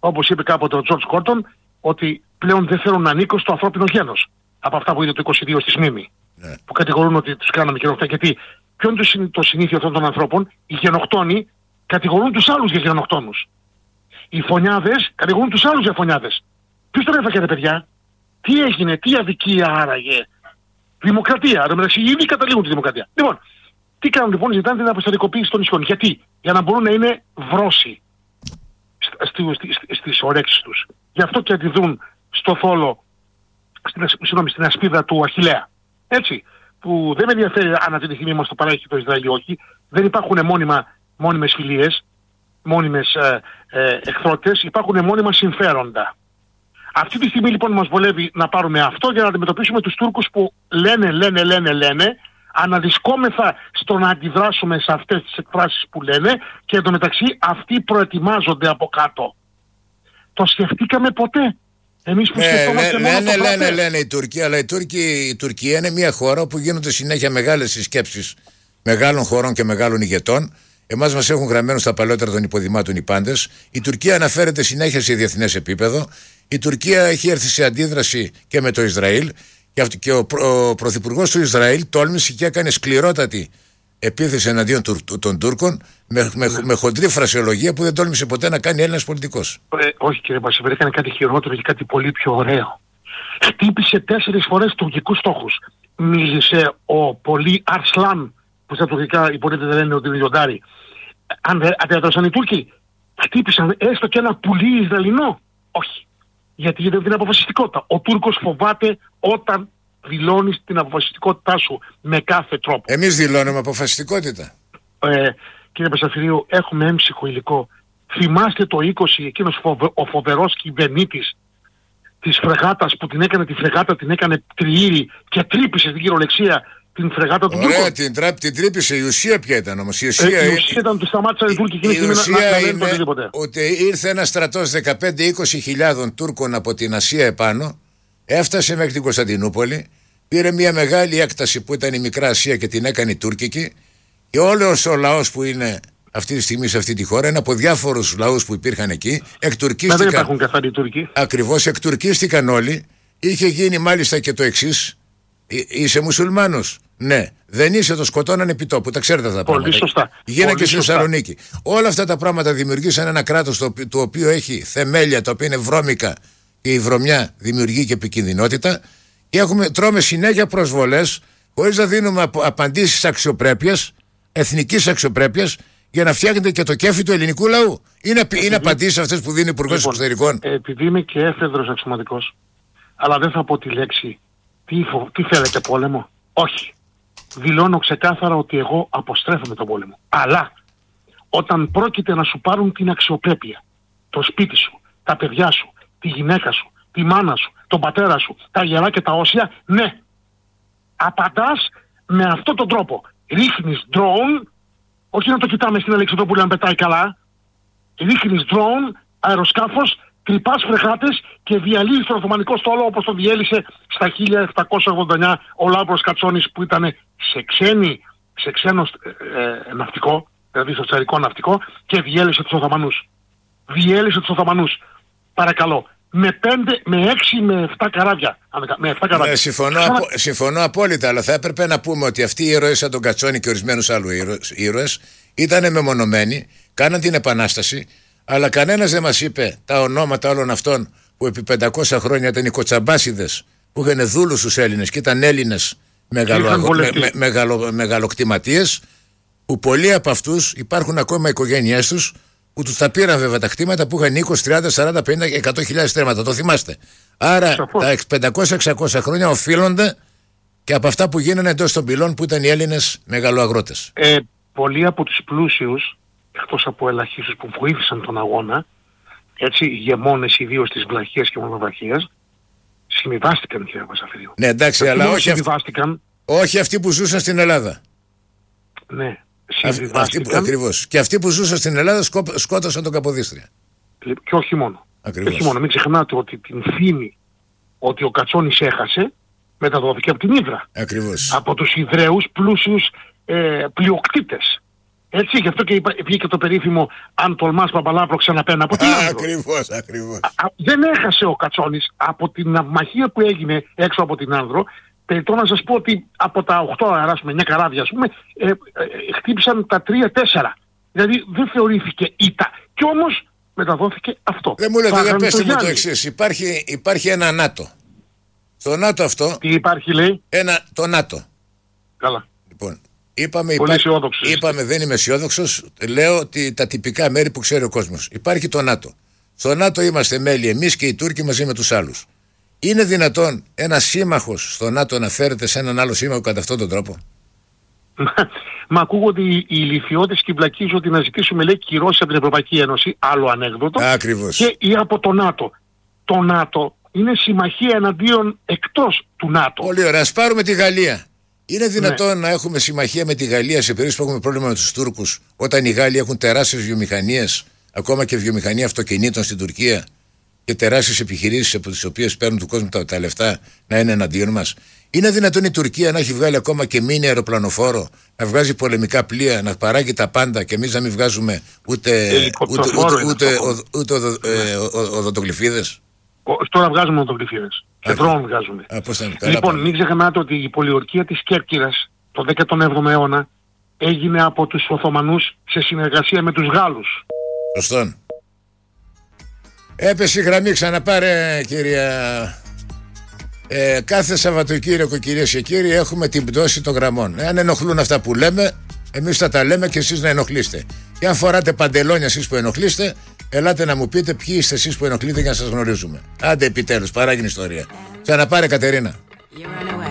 όπως είπε κάποτε ο Τζορτζ Κόρτον, ότι πλέον δεν θέλουν να ανήκουν στο ανθρώπινο γένος. Από αυτά που είδε το 22 στη Σμήνη. Ναι. Που κατηγορούν ότι τους κάναμε γενοκτόνια. Γιατί ποιο είναι το συνήθειο αυτών των ανθρώπων? Οι γενοκτόνοι κατηγορούν τους άλλους για γενοκτόνους. Οι φωνιάδες κατηγορούν τους άλλους για φωνιάδες. Ποιος τον έφαγε, ρε παιδιά? Τι έγινε, τι αδικία άραγε? Δημοκρατία. Εν τω μεταξύ, ήδη καταλήγουν τη δημοκρατία. Λοιπόν, τι κάνουν λοιπόν? Ζητάνε την αποστατικοποίηση των νησιών. Γιατί? Για να μπορούν να είναι βρόσοι στις ορέξεις τους. Γι' αυτό και αντιδρούν στο θόλο, στην ασπίδα του Αχιλλέα. Έτσι. Που δεν με ενδιαφέρει αν αυτή τη στιγμή μας το παρέχει το Ισραήλ ή όχι. Δεν υπάρχουν μόνιμες φιλίες, μόνιμες εχθρότητες, υπάρχουν μόνιμα συμφέροντα. Αυτή τη στιγμή λοιπόν μας βολεύει να πάρουμε αυτό για να αντιμετωπίσουμε τους Τούρκους που λένε, αναδυσκόμεθα στο να αντιδράσουμε σε αυτές τις εκφράσεις που λένε και εντωμεταξύ αυτοί προετοιμάζονται από κάτω. Το σκεφτήκαμε ποτέ? Εμείς που σκεφτόμαστε μόνο το πράτες. Λένε οι Τούρκοι, αλλά η Τουρκία είναι μια χώρα όπου γίνονται συνέχεια μεγάλες συσκέψεις μεγάλων χωρών και μεγάλων ηγετών. Εμάς μας έχουν γραμμένους στα παλαιότερα των υποδημάτων οι πάντες. Η Τουρκία αναφέρεται συνέχεια σε διεθνές επίπεδο. Η Τουρκία έχει έρθει σε αντίδραση και με το Ισραήλ. Και ο πρωθυπουργός του Ισραήλ τόλμησε και έκανε σκληρότατη επίθεση εναντίον των Τούρκων με χοντρή φρασιολογία που δεν τόλμησε ποτέ να κάνει Έλληνας πολιτικός. Όχι κύριε Μπασεβέρη, έκανε κάτι χειρότερο και κάτι πολύ πιο ωραίο. Χτύπησε 4 φορές τουρκικούς στόχους. Μίλησε ο πολύ Αρσλάν, που στα τουρκικά οι πολίτες δεν λένε ότι είναι λιοντάρι. Αντέδρασαν οι Τούρκοι? Χτύπησαν έστω και ένα πουλί Ισραηλινό? Όχι. Γιατί δεν είναι αποφασιστικότητα. Ο Τούρκος φοβάται όταν δηλώνεις την αποφασιστικότητά σου με κάθε τρόπο. Εμείς δηλώνουμε αποφασιστικότητα. Κύριε Πεσαφυρίου, έχουμε έμψυχο υλικό. Θυμάστε το 20, εκείνος ο φοβερός κυβερνήτης της φρεγάτας που τη φρεγάτα την έκανε τριήρη και τρύπησε στην κυριολεξία την φρεγάτα του Τούρκου. Ωραία, την τρύπησε. Η ουσία ποια ήταν όμως? Η ουσία ήταν ότι σταμάτησαν οι Τούρκοι και η ουσία είναι ότι ήρθε ένας στρατός 15-20 χιλιάδων Τούρκων από την Ασία επάνω, έφτασε μέχρι την Κωνσταντινούπολη, πήρε μια μεγάλη έκταση που ήταν η Μικρά Ασία και την έκανε η τουρκική, και όλος ο λαός που είναι αυτή τη στιγμή σε αυτή τη χώρα είναι από διάφορους λαούς που υπήρχαν εκεί, εκτουρκίστηκαν. Δεν υπάρχουν καθαροί Τούρκοι. Ακριβώς, εκτουρκίστηκαν όλοι. Είχε γίνει μάλιστα και το εξής: είσαι μουσουλμάνος? Ναι. Δεν είσαι, το σκοτώνανε επί τόπου. Τα ξέρετε αυτά τα πράγματα. Πολύ σωστά. Γίνανε και στη Θεσσαλονίκη. Όλα αυτά τα πράγματα δημιουργήσαν ένα κράτος το οποίο έχει θεμέλια τα οποία είναι βρώμικα και η βρωμιά δημιουργεί και επικινδυνότητα. Και τρώμε συνέχεια προσβολές χωρίς να δίνουμε απαντήσεις αξιοπρέπειας, εθνικής αξιοπρέπειας, για να φτιάχνετε και το κέφι του ελληνικού λαού. Είναι απαντήσεις αυτές που δίνει ο Υπουργός Εξωτερικών? Επειδή είμαι και έφεδρος αξιωματικός, αλλά δεν θα πω τη λέξη τι θέλετε, πόλεμο? Όχι. Δηλώνω ξεκάθαρα ότι εγώ αποστρέφομαι τον πόλεμο. Αλλά όταν πρόκειται να σου πάρουν την αξιοπρέπεια, το σπίτι σου, τα παιδιά σου, τη γυναίκα σου, τη μάνα σου, τον πατέρα σου, τα γερά και τα όσια, ναι. Απαντάς με αυτόν τον τρόπο. Ρίχνεις drone, όχι να το κοιτάμε στην Αλεξανδρούπολη αν πετάει καλά. Ρίχνεις drone, αεροσκάφος, τρυπάς φρεγάτες και διαλύεις τον Οθωμανικό στόλο όπως το διέλυσε στα 1789 ο Λάμπρος Κατσόνης, που ήταν σε ξένο ναυτικό, δηλαδή στο τσαρικό ναυτικό, και διέλυσε τους Οθωμανούς. Παρακαλώ. Με 6 με 7 καράβια. Ναι, συμφωνώ απόλυτα, αλλά θα έπρεπε να πούμε ότι αυτοί οι ήρωες σαν τον Κατσόνη και ορισμένους άλλους ήρωες ήταν μεμονωμένοι, κάναν την Επανάσταση, αλλά κανένας δεν μας είπε τα ονόματα όλων αυτών που επί 500 χρόνια ήταν οι κοτσαμπάσιδες, που είχαν δούλους στους Έλληνες και ήταν Έλληνες μεγαλοκτηματίες, που πολλοί από αυτούς υπάρχουν ακόμα οικογένειές τους που τους τα πήραν βέβαια τα κτήματα που είχαν 20, 30, 40, 50 και 100.000 στρέμματα. Το θυμάστε. Άρα τα 500-600 χρόνια οφείλονται και από αυτά που γίνανε εντός των πυλών που ήταν οι Έλληνες μεγαλοαγρότες. Πολλοί από τους πλούσιους, εκτός από ελαχίστους που βοήθησαν τον αγώνα, έτσι, ηγεμόνες ιδίως της βλαχίας και μονοβραχίας, συμβιβάστηκαν, κύριε Πασαφυρίου. Ναι, εντάξει, αλλά όχι αυτοί που ζούσαν στην Ελλάδα. Ναι. Ακριβώς. Και αυτοί που ζούσαν στην Ελλάδα σκότωσαν τον Καποδίστρια. Και όχι μόνο. Μην ξεχνάτε ότι την φήμη ότι ο Κατσόνης έχασε μεταδόθηκε από την Ύδρα. Ακριβώς. Από τους Ιδραίους πλούσιους πλειοκτήτες. Έτσι, γι' αυτό και βγήκε το περίφημο «Αν τολμάς Παπαλάβρο ξαναπένα από την Άνδρο». Ακριβώς. Δεν έχασε ο Κατσόνης από την ναυμαχία που έγινε έξω από την Άνδρο. Περιττώ να σας πω ότι από τα 8 αράσουμε 9 καράβια, ας πούμε, χτύπησαν τα 3-4. Δηλαδή δεν θεωρήθηκε ήττα. Κι όμως μεταδόθηκε αυτό. Δεν μου λέτε, δεν πέστε μου το εξής. Υπάρχει ένα ΝΑΤΟ. Στο ΝΑΤΟ αυτό... Τι υπάρχει, λέει? Το ΝΑΤΟ. Καλά. Λοιπόν, είπαμε δεν είμαι αισιόδοξος. Λέω ότι τα τυπικά μέρη που ξέρει ο κόσμος. Υπάρχει το ΝΑΤΟ. Στο ΝΑΤΟ είμαστε μέλη εμείς και οι Τούρκοι μαζί με τους άλλους. Είναι δυνατόν ένας σύμμαχος στο ΝΑΤΟ να φέρεται σε έναν άλλο σύμμαχο κατά αυτόν τον τρόπο? Μα ακούγονται οι ηλιθιώτες και οι βλακείς ότι να ζητήσουμε, λέει, κυρώσεις από την Ευρωπαϊκή Ένωση, άλλο ανέκδοτο, Ακριβώς. ή από το ΝΑΤΟ. Το ΝΑΤΟ είναι συμμαχία εναντίον εκτός του ΝΑΤΟ. Πολύ ωραία. Ας πάρουμε τη Γαλλία. Είναι δυνατόν να έχουμε συμμαχία με τη Γαλλία σε περίπτωση που έχουμε πρόβλημα με τους Τούρκους, όταν οι Γάλλοι έχουν τεράστιες βιομηχανίες, ακόμα και βιομηχανία αυτοκινήτων στην Τουρκία, και τεράστιες επιχειρήσεις από τις οποίες παίρνουν του κόσμου τα λεφτά, να είναι εναντίον μας? Είναι δυνατόν η Τουρκία να έχει βγάλει ακόμα και μίνι αεροπλανοφόρο, να βγάζει πολεμικά πλοία, να παράγει τα πάντα και εμείς να μην βγάζουμε ούτε οδοντογλυφίδες? Τώρα βγάζουμε οδοντογλυφίδες. Και τρόμο βγάζουμε. Λοιπόν, μην ξεχνάτε ότι η πολιορκία της Κέρκυρας το 17ο αιώνα έγινε από τους Οθωμανούς σε συνεργασία με τους Γάλλους. Σωστόν. Έπεσε η γραμμή, ξαναπάρε κυρία. Κάθε Σαββατοκύριακο, κυρίες και κύριοι, έχουμε την πτώση των γραμμών. Αν ενοχλούν αυτά που λέμε, εμείς θα τα λέμε και εσείς να ενοχλείστε. Και αν φοράτε παντελόνια εσείς που ενοχλείστε, ελάτε να μου πείτε ποιοι είστε εσείς που ενοχλείτε για να σας γνωρίζουμε. Άντε επιτέλους, παράγει ιστορία. Ξαναπάρε Κατερίνα.